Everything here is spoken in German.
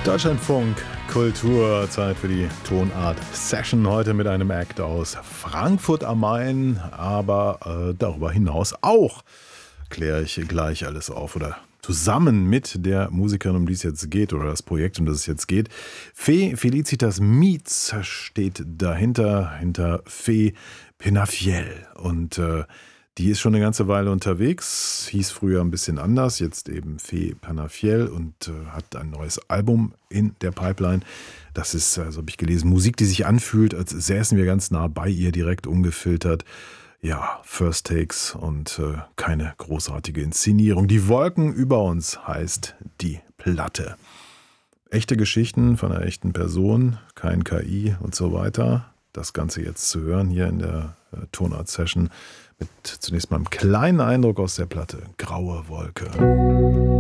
Deutschlandfunk, Kultur, Zeit für die Tonart-Session. Heute mit einem Act aus Frankfurt am Main, aber darüber hinaus auch. Kläre ich gleich alles auf oder zusammen mit der Musikerin, um die es jetzt geht, oder das Projekt, um das es jetzt geht. Fee Felicitas Meets steht dahinter, hinter Fee Penafiel. Und die ist schon eine ganze Weile unterwegs, hieß früher ein bisschen anders, jetzt eben Fee Penafiel und hat ein neues Album in der Pipeline. Das ist, so habe ich gelesen, Musik, die sich anfühlt, als säßen wir ganz nah bei ihr, direkt ungefiltert. Ja, First Takes und keine großartige Inszenierung. Die Wolken über uns heißt die Platte. Echte Geschichten von einer echten Person, kein KI und so weiter. Das Ganze jetzt zu hören hier in der Tonart-Session mit zunächst mal einem kleinen Eindruck aus der Platte. Graue Wolke.